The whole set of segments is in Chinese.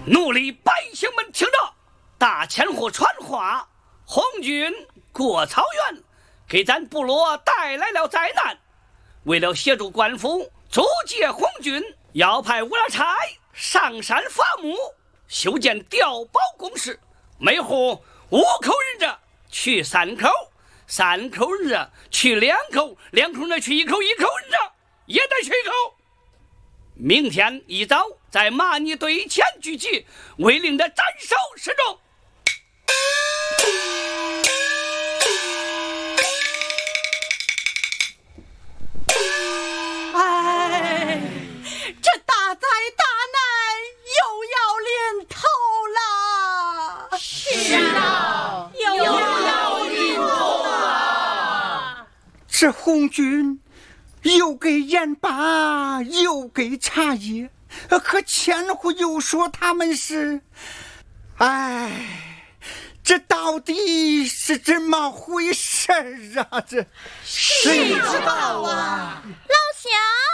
奴隶百姓们听着，大千户传话，红军过草原，给咱部落带来了灾难。为了协助官府阻截红军，要派乌拉差上山伐木，修建碉堡工事，每户5口人着去3口，3口人着去2口，2口人着去1口，1口人着也得去1口。明天一早在马尼堆前聚集，违令的斩首示众。 哎，这大灾大难又要临头了。 是啊，又要临头了。 这红军又给盐巴，又给茶叶，可千户又说他们是，哎，这到底是怎么回事啊？这谁知道啊？ 老乡，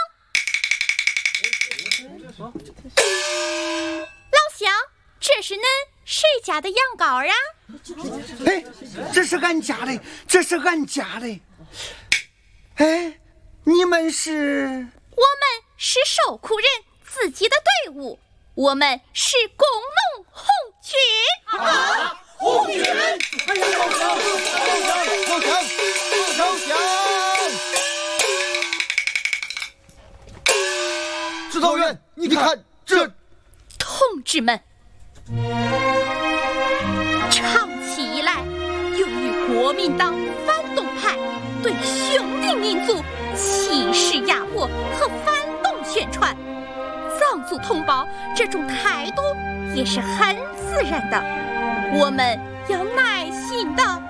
老乡，这是恁谁家的羊羔啊？ 哎，这是俺家的，这是俺家的。哎，你们是？ 我们是受苦人自己的队伍，我们是工农红军。 啊，红军！ 哎呀，投降！ 指导员，你看这。 同志们，长期以来，由于国民党反动派对兄弟民族歧视压迫和反动宣传，藏族同胞这种态度也是很自然的。我们要耐心的